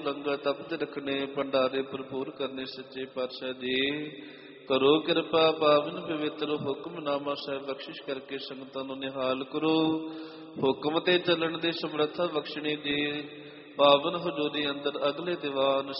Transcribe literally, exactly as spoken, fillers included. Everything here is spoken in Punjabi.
ਲੰਗਰ ਤਪਤ ਰੱਖਣੇ, ਭੰਡਾਰੇ ਭਰਪੂਰ ਕਰਨੇ। ਸੱਚੇ ਪਾਤਸ਼ਾਹ ਜੀ ਕਰੋ ਕਿਰਪਾ, ਪਾਵਨ ਪਵਿੱਤਰ ਹੁਕਮਨਾਮਾ ਸਾਹਿਬ ਬਖਸ਼ਿਸ਼ ਕਰਕੇ ਸੰਗਤਾਂ ਨੂੰ ਨਿਹਾਲ ਕਰੋ। ਹੁਕਮ ਤੇ ਚੱਲਣ ਦੀ ਸਮਰੱਥਾ ਬਖਸ਼ਣੀ ਜੀ। ਪਾਵਨ ਹਜ਼ੂਰੀ ਅੰਦਰ ਅਗਲੇ ਦੀਵਾਨ